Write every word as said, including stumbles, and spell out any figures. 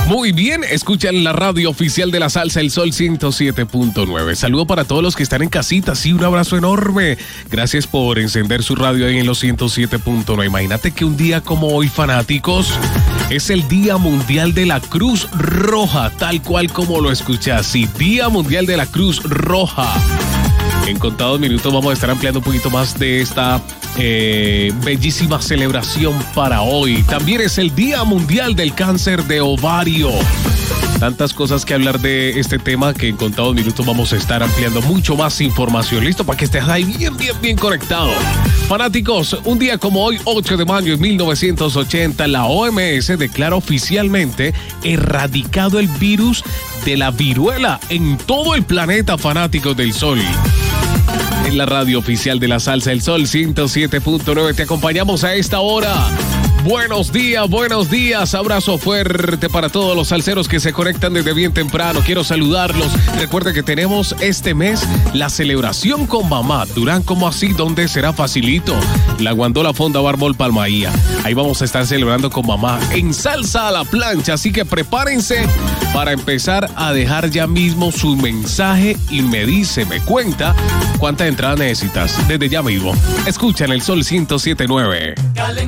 Muy bien, escuchan la radio oficial de la salsa, El Sol ciento siete punto nueve. Saludo para todos los que están en casita, sí, un abrazo enorme. Gracias por encender su radio ahí en los ciento siete punto nueve. Imagínate que un día como hoy, fanáticos, es el Día Mundial de la Cruz Roja, tal cual como lo escuchas. Sí, Día Mundial de la Cruz Roja. En contados minutos vamos a estar ampliando un poquito más de esta eh, bellísima celebración para hoy. También es el Día Mundial del Cáncer de Ovario. Tantas cosas que hablar de este tema que en contados minutos vamos a estar ampliando mucho más información. Listo para que estés ahí bien, bien, bien conectado. Fanáticos, un día como hoy, ocho de mayo de mil novecientos ochenta, la O M S declara oficialmente erradicado el virus de la viruela en todo el planeta, fanáticos del Sol. En la radio oficial de la salsa, El Sol ciento siete punto nueve, te acompañamos a esta hora. Buenos días, buenos días, abrazo fuerte para todos los salseros que se conectan desde bien temprano. Quiero saludarlos. Recuerden que tenemos este mes la celebración con mamá. Durán, como así, donde será facilito. La Guandola Fonda Barbol Palmaía. Ahí vamos a estar celebrando con mamá en salsa a la plancha. Así que prepárense para empezar a dejar ya mismo su mensaje y me dice, me cuenta cuántas entradas necesitas desde ya mismo. Escuchan El Sol ciento siete punto nueve.